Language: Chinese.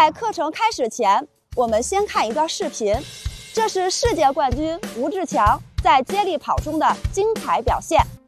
在课程开始前，我们先看一段视频，这是世界冠军吴志强在接力跑中的精彩表现。